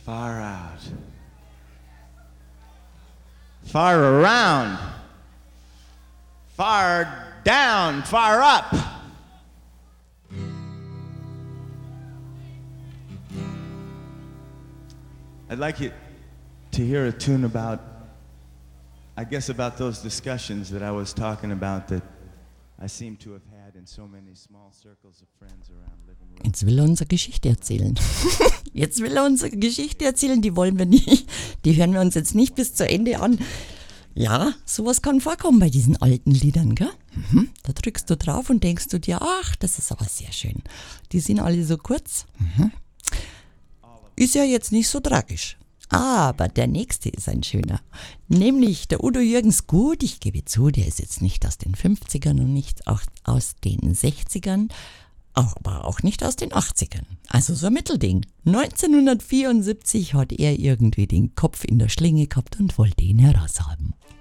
far out, far around, far down, far up. I'd like you to hear a tune about, I guess, about those discussions that I was talking about that I seem to have had in so many small circles of friends around living rooms. Jetzt will er unsere Geschichte erzählen. Jetzt will er unsere Geschichte erzählen, die wollen wir nicht. Die hören wir uns jetzt nicht bis zu Ende an. Ja, sowas kann vorkommen bei diesen alten Liedern, gell? Da drückst du drauf und denkst du dir, ach, das ist aber sehr schön. Die sind alle so kurz. Ist ja jetzt nicht so tragisch. Aber der nächste ist ein schöner. Nämlich der Udo Jürgens. Gut, ich gebe zu, der ist jetzt nicht aus den 50ern und nicht auch aus den 60ern, aber auch nicht aus den 80ern. Also so ein Mittelding. 1974 hat er irgendwie den Kopf in der Schlinge gehabt und wollte ihn heraushaben.